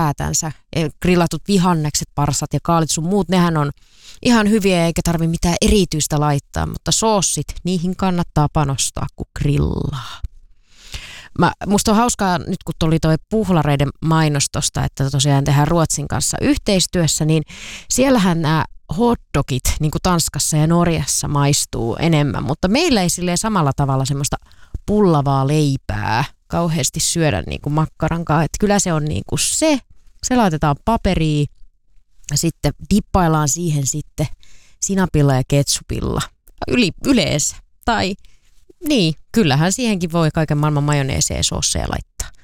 ylipäätänsä. Grillatut vihannekset, parsat ja kaalit sun muut, nehän on ihan hyviä eikä tarvi mitään erityistä laittaa, mutta soossit, niihin kannattaa panostaa, kun grillaa. Musta on hauskaa, nyt kun tuli toi puhlareiden mainostosta, että tosiaan tehdään Ruotsin kanssa yhteistyössä, niin siellähän nämä hotdogit, niin kuin Tanskassa ja Norjassa, maistuu enemmän, mutta meillä ei silleen samalla tavalla semmoista pullavaa leipää kauheasti syödä niin kuin makkarankaan. Että kyllä se on niin kuin se laitetaan paperiin ja sitten dippaillaan siihen sitten sinapilla ja ketsupilla yleensä. Tai niin, kyllähän siihenkin voi kaiken maailman majoneeseja ja sosseja laittaa.